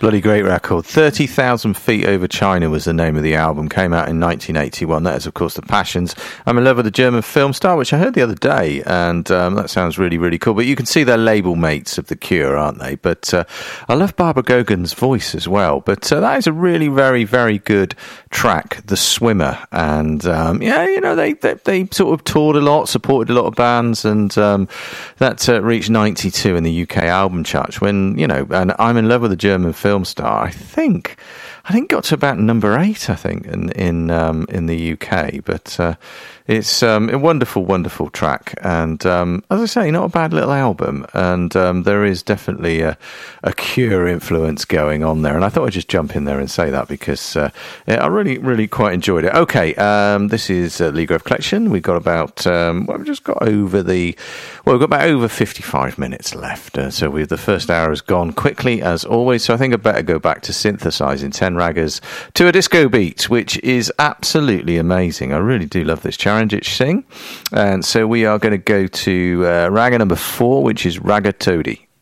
Bloody great record. 30,000 Feet Over China was the name of the album. Came out in 1981. That is, of course, The Passions. I'm in love with the German film star, which I heard the other day, and that sounds really, really cool. But you can see they're label mates of The Cure, aren't they? But I love Barbara Gogan's voice as well. But that is a really very, very good track, The Swimmer. And, they sort of toured a lot, supported a lot of bands, and that reached 92 in the UK album charts when, and I'm in love with the German film star, I think got to about number 8, I think, in the UK. But it's a wonderful, wonderful track, and as I say, not a bad little album. And there is definitely a Cure influence going on there. And I thought I'd just jump in there and say that because I really, really quite enjoyed it. Okay, this is Lee Grove Collection. We've got about we've just got over we've got about over 55 minutes left. So the first hour has gone quickly as always. So I think I'd better go back to synthesizing 10 raggers to a disco beat, which is absolutely amazing. I really do love this Charanjit Singh. And so we are going to go to ragger number 4, which is Ragatodi.